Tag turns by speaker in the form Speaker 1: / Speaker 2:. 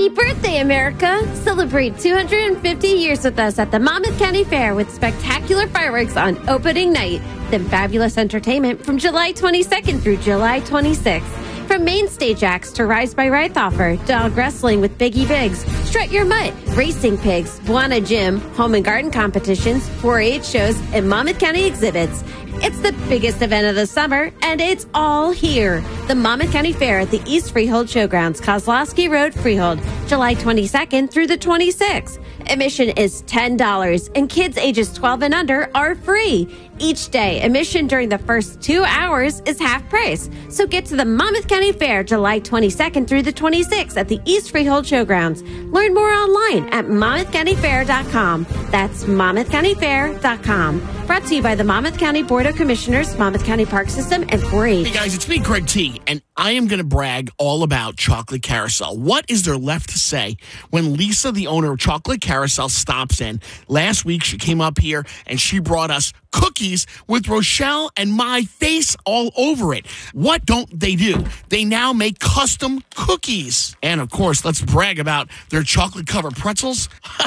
Speaker 1: Happy birthday, America! Celebrate 250 years with us at the Monmouth County Fair with spectacular fireworks on opening night, then fabulous entertainment from July 22nd through July 26th. From main stage acts to Rise by Reithoffer, dog wrestling with Biggie Biggs, Strut Your Mutt, racing pigs, Buana Gym, home and garden competitions, 4-H shows, and Monmouth County exhibits. It's the biggest event of the summer, and it's all here. The Monmouth County Fair at the East Freehold Showgrounds, Kozlowski Road, Freehold, July 22nd through the 26th. Admission is $10, and kids ages 12 and under are free. Each day, admission during the first 2 hours is half price. So get to the Monmouth County Fair July 22nd through the 26th at the East Freehold Showgrounds. Learn more online at monmouthcountyfair.com. That's monmouthcountyfair.com. Brought to you by the Monmouth County Board of Commissioners, Monmouth County Park System, and 4-H.
Speaker 2: Hey guys, it's me, Greg T, and I am going to brag all about Chocolate Carousel. What is there left to say when Lisa, the owner of Chocolate Carousel, stops in? Last week, she came up here and she brought us cookies with Rochelle and my face all over it. What don't they do? They now make custom cookies. And of course, let's brag about their chocolate-covered pretzels.